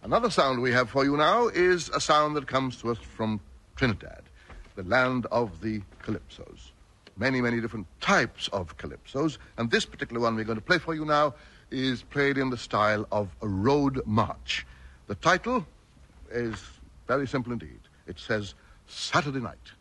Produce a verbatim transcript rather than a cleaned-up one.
Another sound we have for you now is a sound that comes to us from Trinidad, the land of the calypsos. Many, many different types of calypsos, and this particular one we're going to play for you now is played in the style of a road march. The title is very simple indeed. It says Saturday Night.